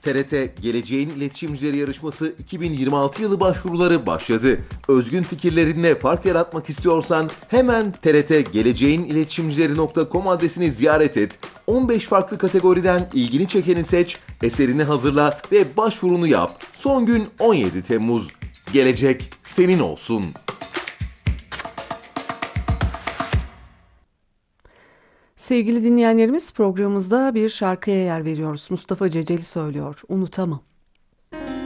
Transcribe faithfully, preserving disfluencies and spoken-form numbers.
T R T Geleceğin İletişimcileri Yarışması iki bin yirmi altı yılı başvuruları başladı. Özgün fikirlerinle fark yaratmak istiyorsan hemen T R T geleceğin iletişimcileri nokta com adresini ziyaret et. on beş farklı kategoriden ilgini çekeni seç, eserini hazırla ve başvurunu yap. Son gün on yedi Temmuz. Gelecek senin olsun. Sevgili dinleyenlerimiz, programımızda bir şarkıya yer veriyoruz. Mustafa Ceceli söylüyor, Unutamam.